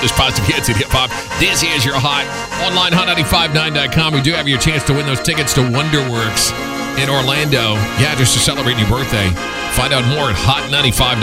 This positive hits at hip hop. This is your hot online hot959.com. We do have your chance to win those tickets to Wonderworks in Orlando. Yeah, just to celebrate your birthday. Find out more at hot95.